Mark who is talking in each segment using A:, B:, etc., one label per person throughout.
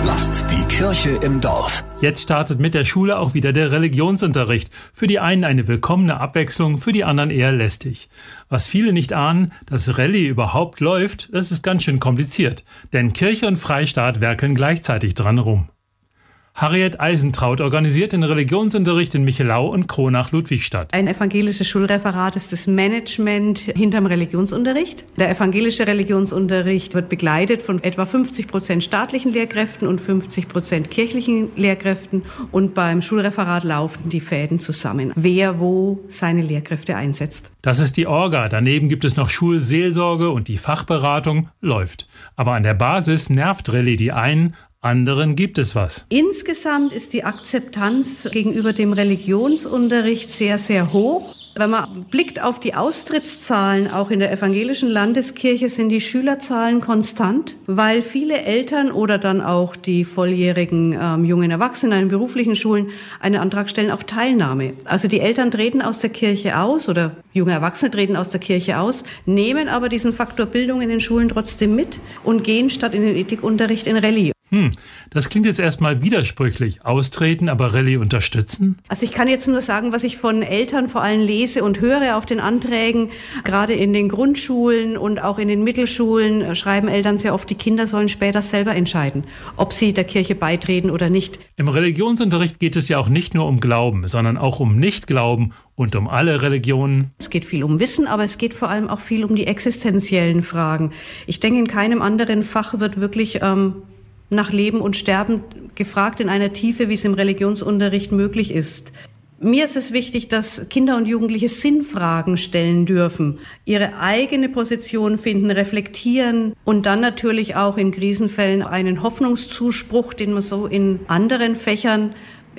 A: Lasst die Kirche im Dorf.
B: Jetzt startet mit der Schule auch wieder der Religionsunterricht. Für die einen eine willkommene Abwechslung, für die anderen eher lästig. Was viele nicht ahnen, dass Rallye überhaupt läuft, das ist ganz schön kompliziert. Denn Kirche und Freistaat werkeln gleichzeitig dran rum. Harriet Eisentraut organisiert den Religionsunterricht in Michelau und Kronach-Ludwigstadt.
C: Ein evangelisches Schulreferat ist das Management hinterm Religionsunterricht. Der evangelische Religionsunterricht wird begleitet von etwa 50% staatlichen Lehrkräften und 50% kirchlichen Lehrkräften. Und beim Schulreferat laufen die Fäden zusammen, wer wo seine Lehrkräfte einsetzt.
B: Das ist die Orga. Daneben gibt es noch Schulseelsorge und die Fachberatung läuft. Aber an der Basis nervt Rallye die einen, anderen gibt es was.
C: Insgesamt ist die Akzeptanz gegenüber dem Religionsunterricht sehr, sehr hoch. Wenn man blickt auf die Austrittszahlen, auch in der evangelischen Landeskirche sind die Schülerzahlen konstant, weil viele Eltern oder dann auch die volljährigen jungen Erwachsenen in beruflichen Schulen einen Antrag stellen auf Teilnahme. Also die Eltern treten aus der Kirche aus oder junge Erwachsene treten aus der Kirche aus, nehmen aber diesen Faktor Bildung in den Schulen trotzdem mit und gehen statt in den Ethikunterricht in Rallye.
B: Das klingt jetzt erstmal widersprüchlich. Austreten, aber Rallye unterstützen?
C: Also ich kann jetzt nur sagen, was ich von Eltern vor allem lese und höre auf den Anträgen. Gerade in den Grundschulen und auch in den Mittelschulen schreiben Eltern sehr oft, die Kinder sollen später selber entscheiden, ob sie der Kirche beitreten oder nicht.
B: Im Religionsunterricht geht es ja auch nicht nur um Glauben, sondern auch um Nichtglauben und um alle Religionen.
C: Es geht viel um Wissen, aber es geht vor allem auch viel um die existenziellen Fragen. Ich denke, in keinem anderen Fach wird wirklich nach Leben und Sterben gefragt in einer Tiefe, wie es im Religionsunterricht möglich ist. Mir ist es wichtig, dass Kinder und Jugendliche Sinnfragen stellen dürfen, ihre eigene Position finden, reflektieren und dann natürlich auch in Krisenfällen einen Hoffnungszuspruch, den man so in anderen Fächern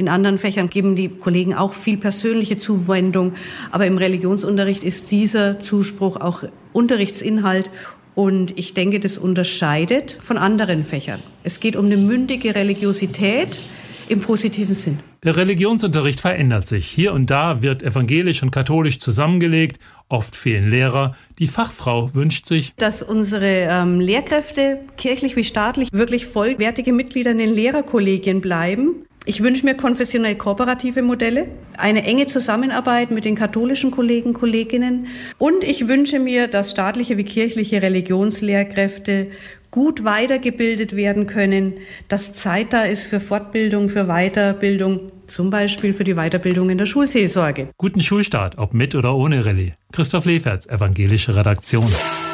C: geben die Kollegen auch viel persönliche Zuwendung, aber im Religionsunterricht ist dieser Zuspruch auch Unterrichtsinhalt. Und ich denke, das unterscheidet von anderen Fächern. Es geht um eine mündige Religiosität im positiven Sinn.
B: Der Religionsunterricht verändert sich. Hier und da wird evangelisch und katholisch zusammengelegt. Oft fehlen Lehrer. Die Fachfrau wünscht sich,
C: dass unsere Lehrkräfte, kirchlich wie staatlich, wirklich vollwertige Mitglieder in den Lehrerkollegien bleiben. Ich wünsche mir konfessionell kooperative Modelle, eine enge Zusammenarbeit mit den katholischen Kollegen, Kolleginnen und ich wünsche mir, dass staatliche wie kirchliche Religionslehrkräfte gut weitergebildet werden können, dass Zeit da ist für Fortbildung, für Weiterbildung, zum Beispiel für die Weiterbildung in der Schulseelsorge.
B: Guten Schulstart, ob mit oder ohne Rallye. Christoph Leferz, evangelische Redaktion.